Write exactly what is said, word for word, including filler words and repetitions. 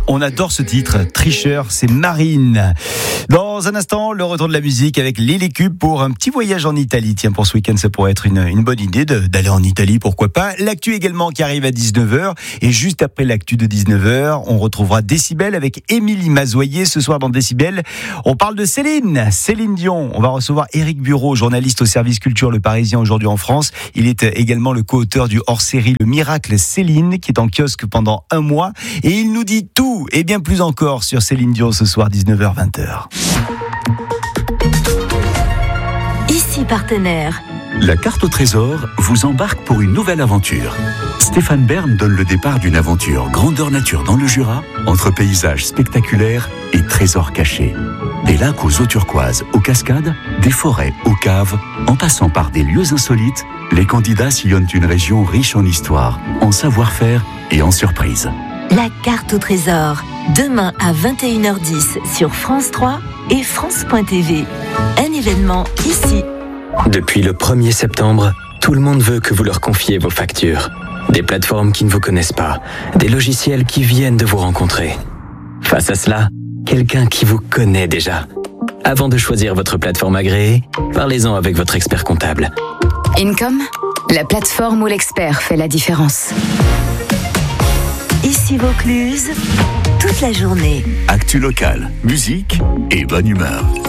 On adore ce titre, Tricheur, c'est Marine. Dans un instant, le retour de la musique avec Lily Cube pour un petit voyage en Italie. Tiens, pour ce week-end, ça pourrait être une, une bonne idée de, d'aller en Italie, pourquoi pas. L'actu également qui arrive à dix-neuf heures. Et juste après l'actu de dix-neuf heures, on retrouvera Décibel avec Émilie Mazoyer. Ce soir dans Décibel, on parle de Céline, Céline Dion. On va recevoir Éric Bureau, journaliste au service culture Le Parisien aujourd'hui en France. Il est également le co-auteur du hors-série Le Miracle Céline, qui est en kiosque pendant un mois. Et il nous dit tout et bien plus encore sur Céline Dion ce soir, dix-neuf heures vingt heures. Ici partenaire. La carte au trésor vous embarque pour une nouvelle aventure. Stéphane Bern donne le départ d'une aventure grandeur nature dans le Jura, entre paysages spectaculaires et trésors cachés. Des lacs aux eaux turquoises, aux cascades, des forêts aux caves, en passant par des lieux insolites, les candidats sillonnent une région riche en histoire, en savoir-faire et en surprises. La carte au trésor, demain à vingt et une heures dix sur France trois et France point T V. Un événement ici. Depuis le premier septembre, tout le monde veut que vous leur confiez vos factures. Des plateformes qui ne vous connaissent pas, des logiciels qui viennent de vous rencontrer. Face à cela, quelqu'un qui vous connaît déjà. Avant de choisir votre plateforme agréée, parlez-en avec votre expert comptable. Income, la plateforme où l'expert fait la différence. Ici Vaucluse, toute la journée. Actu locale, musique et bonne humeur.